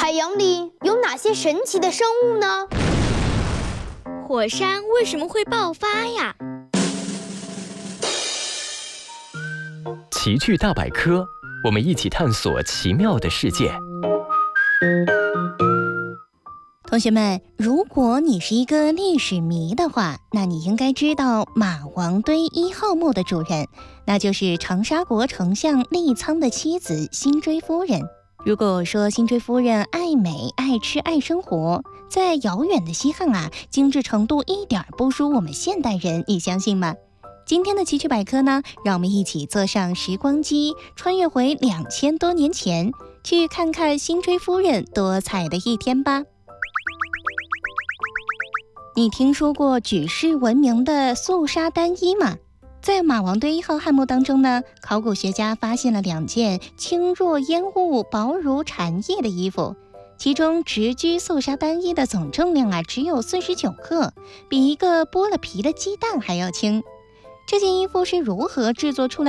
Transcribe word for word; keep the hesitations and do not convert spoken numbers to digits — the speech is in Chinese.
海洋里有哪些神奇的生物呢？ 火山为什么会爆发呀？ 奇趣大百科，我们一起探索奇妙的世界。 同学们，如果你是一个历史迷的话，那你应该知道马王堆一号墓的主人，那就是长沙国丞相李沧的妻子辛追夫人。如果说辛追夫人爱美、爱吃、爱生活，在遥远的西汉啊，精致程度一点不输我们现代人，你相信吗？今天的奇趣百科呢，让我们一起坐上时光机，穿越回两千多年前，去看看辛追夫人多彩的一天吧。你听说过举世闻名的素纱单衣吗？在马王堆一号汉墓当中呢，考古学家发现了两件轻若烟雾、薄如蝉翼的衣服，其中直居素纱单衣的总重量啊只有四十九克，比一个剥了皮的鸡蛋还要轻。这件衣服是如何制作出来